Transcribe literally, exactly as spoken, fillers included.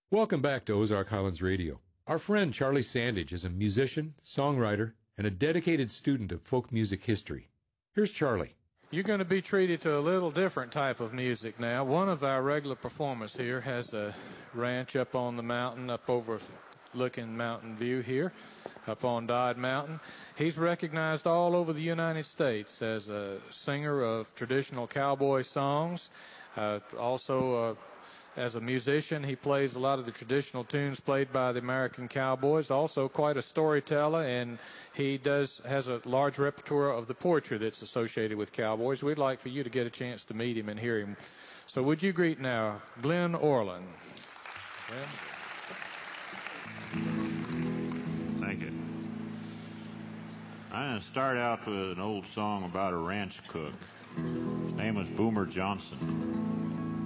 Welcome back to Ozark Highlands Radio. Our friend Charlie Sandage is a musician, songwriter, and a dedicated student of folk music history. Here's Charlie. You're going to be treated to a little different type of music now. One of our regular performers here has a ranch up on the mountain, up overlooking Mountain View here, up on Dodd Mountain. He's recognized all over the United States as a singer of traditional cowboy songs. Uh, also, uh, as a musician, he plays a lot of the traditional tunes played by the American cowboys. Also, quite a storyteller, and he does has a large repertoire of the poetry that's associated with cowboys. We'd like for you to get a chance to meet him and hear him. So, would you greet now Glenn Orland? Glenn? Thank you. I'm going to start out with an old song about a ranch cook. His name was Boomer Johnson.